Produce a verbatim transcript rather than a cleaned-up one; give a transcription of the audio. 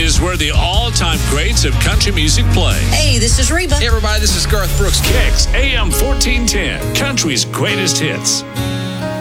is where the all-time greats of country music play. Hey, this is Reba. Hey, everybody, this is Garth Brooks. Kicks A M fourteen ten, country's greatest hits.